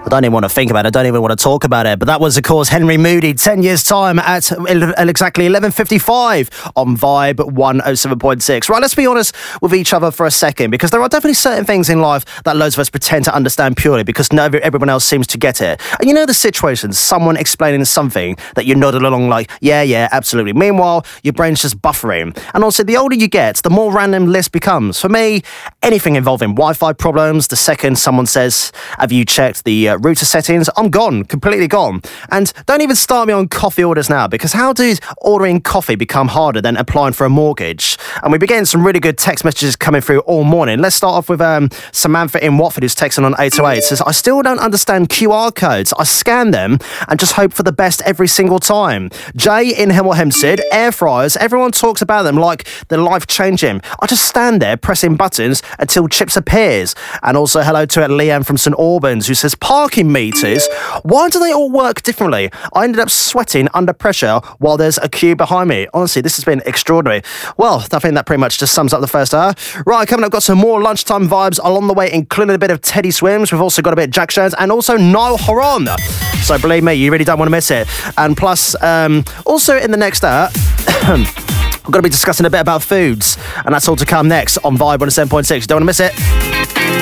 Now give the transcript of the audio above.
I don't even want to think about it. I don't even want to talk about it. But that was, of course, Henry Moody, 10 years' time at exactly 11:55 on Vibe 107.6. Right, let's be honest with each other for a second, because there are definitely certain things in life that loads of us pretend to understand purely because everyone else seems to get it. And you know the situations, someone explaining something that you nodded along like, yeah, absolutely. Meanwhile, your brain's just buffering. And also, the older you get, the more random list becomes. For me, anything involving Wi-Fi problems, the second someone says, have you checked the router settings, I'm gone, completely gone. And don't even start me on coffee orders now, because how does ordering coffee become harder than applying for a mortgage? And we've been getting some really good text messages coming through all morning. Let's start off with Samantha in Watford, who's texting on 828. Says, I still don't understand QR codes. I scan them and just hope for the best every single time. Jay in Hemel Hempstead, air fryers, everyone talks about them like they're life-changing. I just stand there pressing buttons until chips appears. And also hello to Leanne from St Albans, who says, parking meters, why do they all work differently? I ended up sweating under pressure while there's a queue behind me. Honestly, this has been extraordinary. Well, I think that pretty much just sums up the first hour. Right, coming up, got some more lunchtime vibes along the way, including a bit of Teddy Swims. We've also got a bit of Jack Jones and also Niall Horan. So believe me, you really don't want to miss it. And plus, also in the next hour, we're going to be discussing a bit about foods, and that's all to come next on Vibe 107.6. You don't want to miss it.